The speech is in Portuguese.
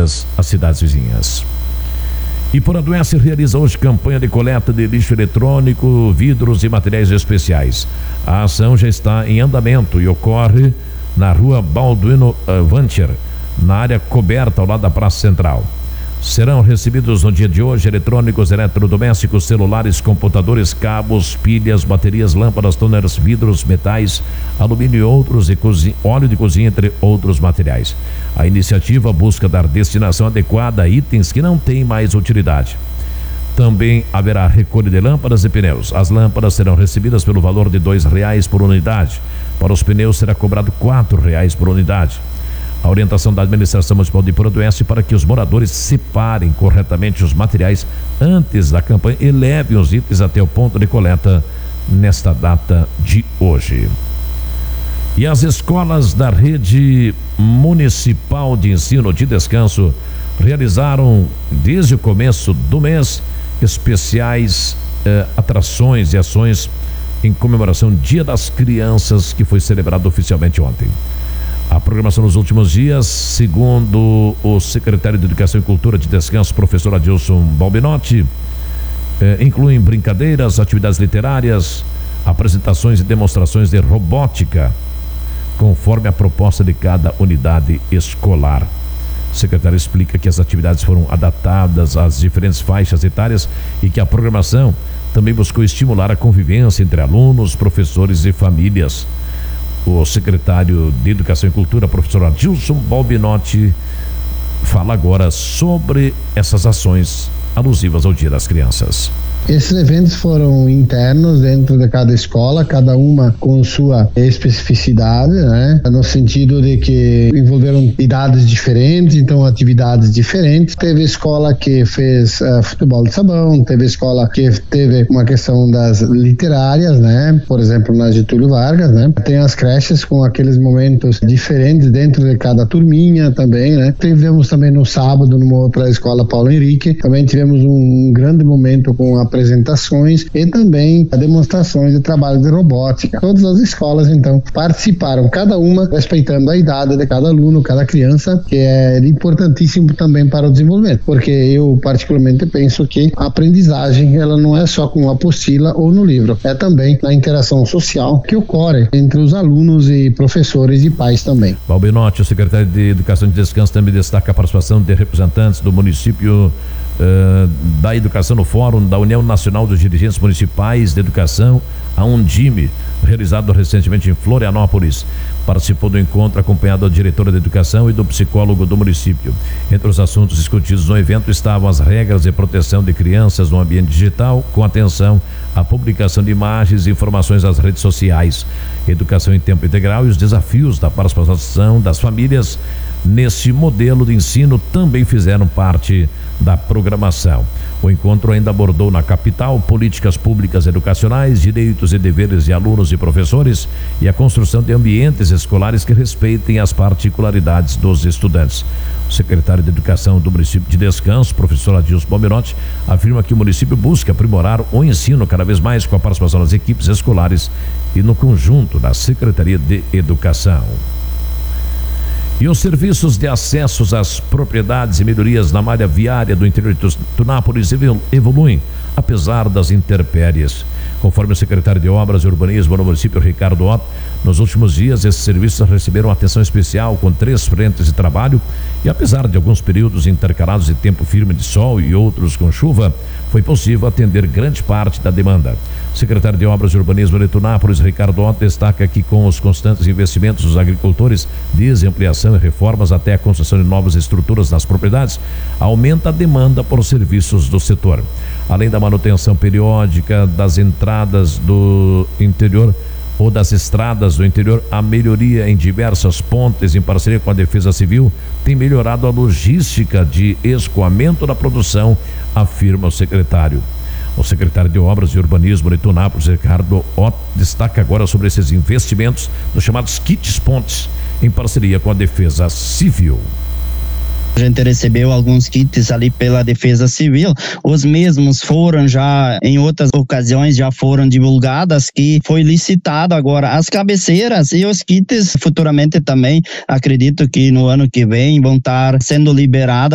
todas as cidades vizinhas. E por Adoece realiza hoje campanha de coleta de lixo eletrônico, vidros e materiais especiais. A ação já está em andamento e ocorre na rua Balduino Vancher, na área coberta ao lado da Praça Central. Serão recebidos no dia de hoje eletrônicos, eletrodomésticos, celulares, computadores, cabos, pilhas, baterias, lâmpadas, toners, vidros, metais, alumínio e outros, e óleo de cozinha, entre outros materiais. A iniciativa busca dar destinação adequada a itens que não têm mais utilidade. Também haverá recolha de lâmpadas e pneus. As lâmpadas serão recebidas pelo valor de R$2 por unidade. Para os pneus será cobrado R$4 por unidade. A orientação da administração municipal de Poranduense para que os moradores separem corretamente os materiais antes da campanha e levem os itens até o ponto de coleta nesta data de hoje. E as escolas da rede municipal de ensino de Descanso realizaram desde o começo do mês especiais atrações e ações em comemoração ao Dia das Crianças, que foi celebrado oficialmente ontem. A programação nos últimos dias, segundo o secretário de Educação e Cultura de Descanso, professor Adilson Balbinotti, incluem brincadeiras, atividades literárias, apresentações e demonstrações de robótica, conforme a proposta de cada unidade escolar. O secretário explica que as atividades foram adaptadas às diferentes faixas etárias e que a programação também buscou estimular a convivência entre alunos, professores e famílias. O secretário de Educação e Cultura, professor Adilson Balbinotti, fala agora sobre essas ações alusivas ao Dia das Crianças. Esses eventos foram internos dentro de cada escola, cada uma com sua especificidade, né? No sentido de que envolveram idades diferentes, então atividades diferentes. Teve escola que fez futebol de sabão, teve escola que teve uma questão das literárias, né? Por exemplo, na Getúlio Vargas, né? Tem as creches com aqueles momentos diferentes dentro de cada turminha também, né? Tivemos também no sábado, numa outra escola, Paulo Henrique, também tivemos um grande momento com apresentações e também demonstrações de trabalho de robótica. Todas as escolas, então, participaram, cada uma respeitando a idade de cada aluno, cada criança, que é importantíssimo também para o desenvolvimento, porque eu particularmente penso que a aprendizagem, ela não é só com a apostila ou no livro, é também na interação social que ocorre entre os alunos e professores e pais também. Balbinotti, o secretário de Educação de Descanso, também destaca a participação de representantes do município da Educação no Fórum da União Nacional dos Dirigentes Municipais de Educação, a Undime, realizado recentemente em Florianópolis. Participou do encontro acompanhado da diretora de Educação e do psicólogo do município. Entre os assuntos discutidos no evento estavam as regras de proteção de crianças no ambiente digital, com atenção à publicação de imagens e informações nas redes sociais, educação em tempo integral e os desafios da participação das famílias nesse modelo de ensino também fizeram parte da programação. O encontro ainda abordou na capital políticas públicas educacionais, direitos e deveres de alunos e professores e a construção de ambientes escolares que respeitem as particularidades dos estudantes. O secretário de Educação do município de Descanso, professor Adilson Balbinotti, afirma que o município busca aprimorar o ensino cada vez mais com a participação das equipes escolares e no conjunto da Secretaria de Educação. E os serviços de acessos às propriedades e melhorias na malha viária do interior de Tunápolis evoluem, apesar das intempéries. Conforme o secretário de Obras e Urbanismo no município, Ricardo Ott, nos últimos dias esses serviços receberam atenção especial com 3 frentes de trabalho e, apesar de alguns períodos intercalados de tempo firme de sol e outros com chuva, foi possível atender grande parte da demanda. O secretário de Obras e Urbanismo de Tunápolis, Ricardo Ott, destaca que com os constantes investimentos dos agricultores, desde ampliação e reformas até a construção de novas estruturas nas propriedades, aumenta a demanda por serviços do setor. Além da manutenção periódica das entradas do interior ou das estradas do interior, a melhoria em diversas pontes em parceria com a Defesa Civil tem melhorado a logística de escoamento da produção, afirma o secretário. O secretário de Obras e Urbanismo de Tunápolis, Ricardo Ott, destaca agora sobre esses investimentos nos chamados kits pontes, em parceria com a Defesa Civil. A gente recebeu alguns kits ali pela Defesa Civil, os mesmos foram já, em outras ocasiões, já foram divulgadas, que foi licitado agora as cabeceiras e os kits futuramente também, acredito que no ano que vem vão estar sendo liberadas